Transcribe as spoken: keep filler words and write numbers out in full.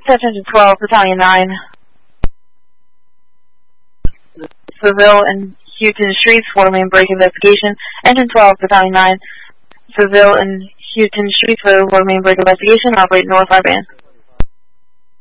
Dispatch Engine twelve, Battalion nine. Seville and Houghton Streets for main break investigation. Engine twelve, Battalion nine. Seville and Houghton Streets for main break investigation. Operate north I band.